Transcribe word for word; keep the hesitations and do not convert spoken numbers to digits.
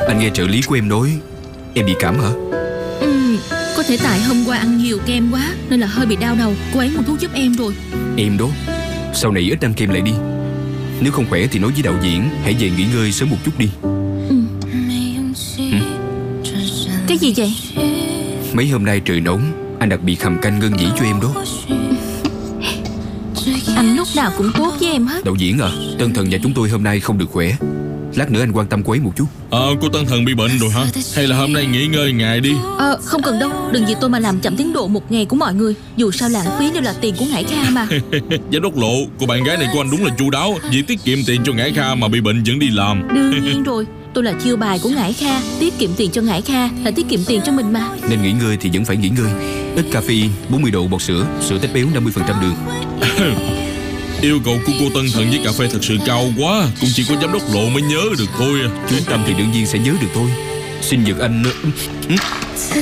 Anh nghe trợ lý của em nói em bị cảm hả? Ừ, có thể tại hôm qua ăn nhiều kem quá nên là hơi bị đau đầu. Cô ấy mua thuốc giúp em rồi. Em đó, sau này ít ăn kem lại đi. Nếu không khỏe thì nói với đạo diễn hãy về nghỉ ngơi sớm một chút đi. Ừ. Ừ. Cái gì vậy? Mấy hôm nay trời nóng, anh đặc biệt hầm canh ngân nhĩ cho em đó. Anh lúc nào cũng tốt với em hết. Đạo diễn à, Tân Thần nhà chúng tôi hôm nay không được khỏe. Lát nữa anh quan tâm cô ấy một chút. Ờ, à, cô Tân Thần bị bệnh rồi hả? Hay là hôm nay nghỉ ngơi ngày đi? Ờ, à, không cần đâu. Đừng vì tôi mà làm chậm tiến độ một ngày của mọi người. Dù sao lãng phí đều là tiền của Ngải Kha mà. Giám đốc Lộ, cô bạn gái này của anh đúng là chu đáo. Vì tiết kiệm tiền cho Ngải Kha mà bị bệnh vẫn đi làm. Đương nhiên rồi. Tôi là chiêu bài của Ngải Kha. Tiết kiệm tiền cho Ngải Kha là tiết kiệm tiền cho mình mà. Nên nghỉ ngơi thì vẫn phải nghỉ ngơi. Ít caffeine, bốn mươi độ bọt sữa, sữa tách béo năm mươi phần trăm đường. Yêu cầu của cô Tân Thần với cà phê thật sự cao quá. Cũng chỉ có giám đốc Lộ mới nhớ được thôi. Chú Tâm thì đương nhiên sẽ nhớ được thôi. Sinh nhật anh